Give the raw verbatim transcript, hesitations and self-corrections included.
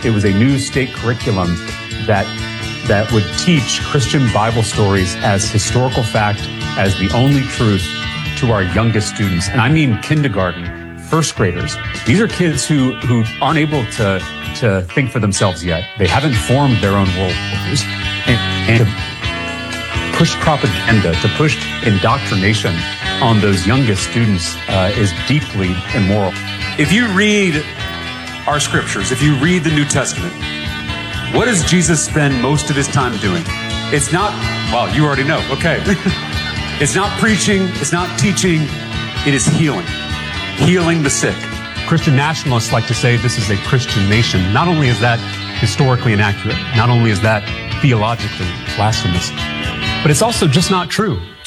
It was a new state curriculum that that would teach Christian Bible stories as historical fact, as the only truth to our youngest students. And I mean kindergarten, first graders. These are kids who, who aren't able to, to think for themselves yet. They haven't formed their own worldviews. And, and to push propaganda, to push indoctrination on those youngest students uh, is deeply immoral. If you read our scriptures, if you read the New Testament, what does Jesus spend most of his time doing? It's not, well, you already know, okay. It's not preaching, it's not teaching, it is healing. Healing the sick. Christian nationalists like to say this is a Christian nation. Not only is that historically inaccurate, not only is that theologically blasphemous, but it's also just not true.